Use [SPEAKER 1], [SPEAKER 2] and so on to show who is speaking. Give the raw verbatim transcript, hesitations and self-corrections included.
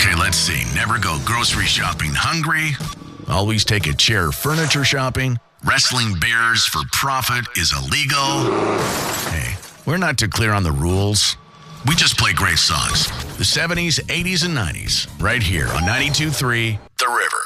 [SPEAKER 1] Okay, let's see. Never go grocery shopping hungry. Always take a chair furniture shopping. Wrestling bears for profit is illegal. Hey, we're not too clear on the rules. We just play great songs. The seventies, eighties, and nineties. Right here on ninety-two point three The River.